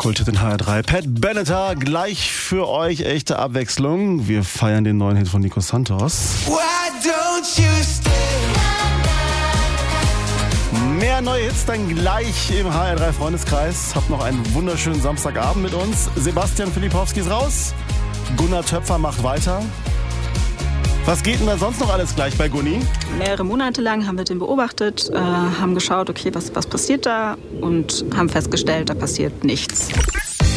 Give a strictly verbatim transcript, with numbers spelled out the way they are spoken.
Kulthit in H R drei. Pat Benatar, gleich für euch echte Abwechslung. Wir feiern den neuen Hit von Nico Santos. Why don't you stay? Mehr neue Hits dann gleich im H R drei Freundeskreis. Habt noch einen wunderschönen Samstagabend mit uns. Sebastian Filipowski ist raus. Gunnar Töpfer macht weiter. Was geht denn da sonst noch alles gleich bei Gunni? Mehrere Monate lang haben wir den beobachtet, äh, haben geschaut, okay, was, was passiert da und haben festgestellt, da passiert nichts.